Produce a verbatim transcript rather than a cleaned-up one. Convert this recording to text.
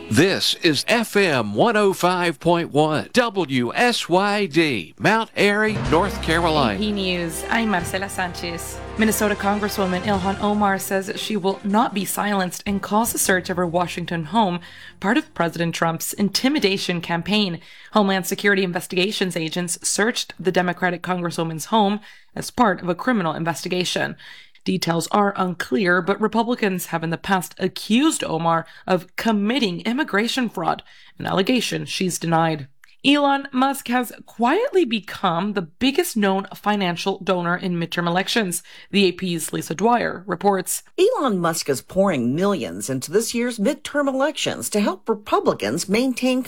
This is F M one oh five point one, W S Y D, Mount Airy, North Carolina. A P News, I'm Marcela Sanchez. Minnesota Congresswoman Ilhan Omar says she will not be silenced and calls a search of her Washington home part of President Trump's intimidation campaign. Homeland Security investigations agents searched the Democratic Congresswoman's home as part of a criminal investigation. Details are unclear, but Republicans have in the past accused Omar of committing immigration fraud, an allegation she's denied. Elon Musk has quietly become the biggest known financial donor in midterm elections. The A P's Lisa Dwyer reports. Elon Musk is pouring millions into this year's midterm elections to help Republicans maintain